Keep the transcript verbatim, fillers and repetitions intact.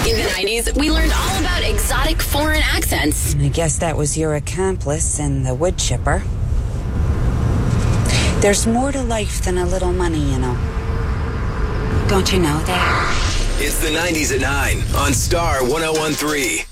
In the nineties, we learned all about exotic foreign accents. I guess that was your accomplice in the wood chipper. There's more to life than a little money, you know. Don't you know that? It's the nineties at nine on Star one oh one three.